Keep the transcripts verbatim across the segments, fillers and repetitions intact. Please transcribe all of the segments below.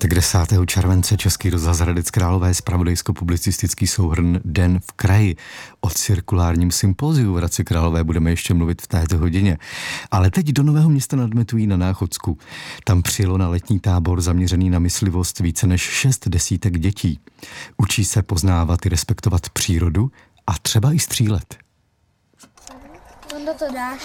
pátek desátého července Český rozhlas Hradec Králové, zpravodajsko-publicistický souhrn Den v kraji. O cirkulárním sympóziu v Hradci Králové budeme ještě mluvit v této hodině. Ale teď do Nového Města nad Metují na Náchodsku. Tam přijelo na letní tábor zaměřený na myslivost více než šest desítek dětí. Učí se poznávat i respektovat přírodu a třeba i střílet. Tondo to dáš.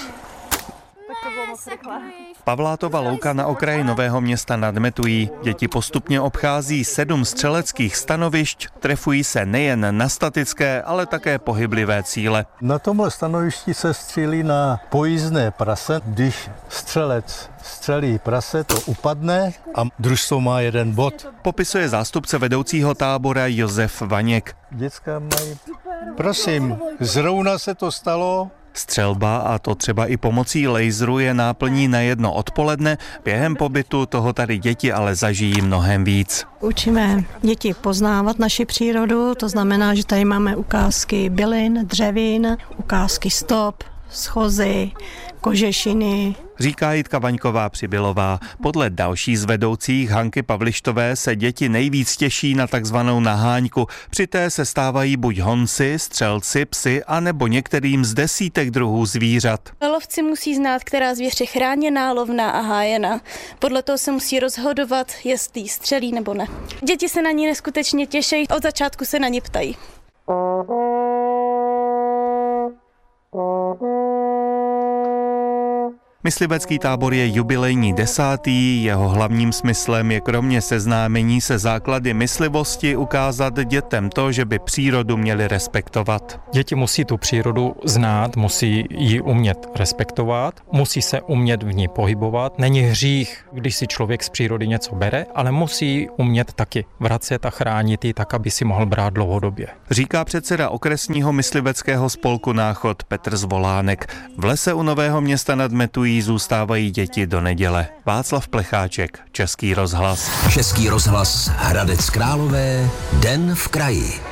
Pavlátova louka na okraji Nového Města nad Metují. Děti postupně obchází sedm střeleckých stanovišť, trefují se nejen na statické, ale také pohyblivé cíle. Na tomhle stanovišti se střílí na pojízdné prase. Když střelec střelí prase, to upadne a družstvo má jeden bod. Popisuje zástupce vedoucího tábora Josef Vaněk. Děcka mají, prosím, zrovna se to stalo. Střelba, a to třeba i pomocí laseru, je náplní na jedno odpoledne. Během pobytu toho tady děti ale zažijí mnohem víc. Učíme děti poznávat naši přírodu, to znamená, že tady máme ukázky bylin, dřevin, ukázky stop, schozy, kožešiny. Říká Jitka Vaňková Přibylová. Podle další z vedoucích Hanky Pavlištové se děti nejvíc těší na takzvanou naháňku. Při té se stávají buď honci, střelci, psy, anebo některým z desítek druhů zvířat. Lovci musí znát, která zvěř je chráněná, lovná a hájená. Podle toho se musí rozhodovat, jestli střelí nebo ne. Děti se na ní neskutečně těší, od začátku se na ní ptají. Myslivecký tábor je jubilejní desátý, jeho hlavním smyslem je kromě seznámení se základy myslivosti ukázat dětem to, že by přírodu měli respektovat. Děti musí tu přírodu znát, musí ji umět respektovat, musí se umět v ní pohybovat. Není hřích, když si člověk z přírody něco bere, ale musí umět taky vracet a chránit ji tak, aby si mohl brát dlouhodobě. Říká předseda okresního mysliveckého spolku Náchod Petr Zvolánek. V lese u Nového Města nad Metují zůstávají děti do neděle. Václav Plecháček, Český rozhlas. Český rozhlas Hradec Králové, Den v kraji.